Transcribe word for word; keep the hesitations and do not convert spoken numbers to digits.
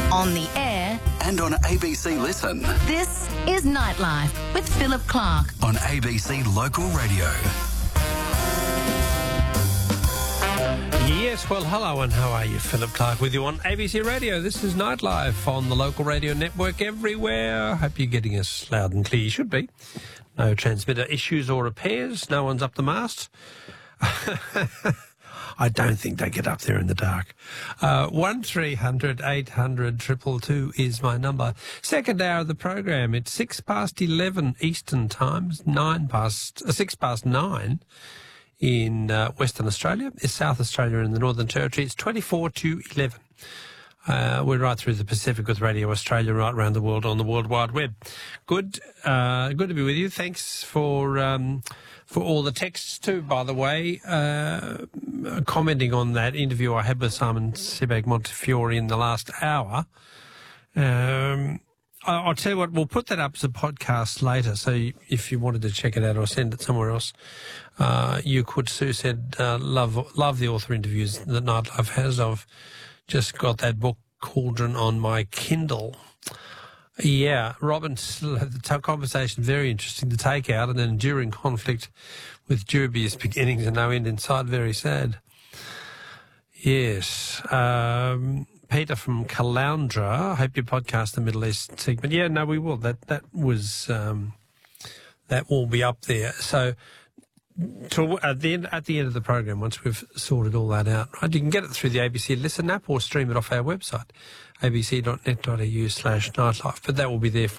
on the air, and on A B C Listen. This is Nightlife with Philip Clark on A B C Local Radio. Yes, well, hello and how are you? Philip Clark with you on A B C Radio. This is Nightlife on the Local Radio Network everywhere. Hope you're getting us loud and clear. You should be. No transmitter issues or repairs. No one's up the mast. I don't think they get up there in the dark. Uh, one three hundred eight hundred two two two is my number. Second hour of the program. It's six past eleven Eastern Time, nine past, uh, six past nine in uh, Western Australia. It's South Australia and the Northern Territory. It's twenty-four to eleven. Uh, we're right through the Pacific with Radio Australia, right around the world on the World Wide Web. Good, uh, good to be with you. Thanks for um, for all the texts too, by the way. Uh, commenting on that interview I had with Simon Sebag Montefiore in the last hour. Um, I, I'll tell you what, we'll put that up as a podcast later, so you, if you wanted to check it out or send it somewhere else, uh, you could. Sue said, uh, love, love the author interviews that Nightlife has. I've just got that book, Cauldron, on my Kindle. Yeah, Robin, the conversation very interesting to take out, and an enduring conflict with dubious beginnings and no end in sight. Very sad. Yes. Um, Peter from Caloundra, I hope you podcast the Middle East segment. Yeah, no, we will. That that was um, that will be up there. So to, at the end at the end of the program, once we've sorted all that out, right, you can get it through the A B C Listen app or stream it off our website, abc dot net dot a u slash nightlife. But that will be there for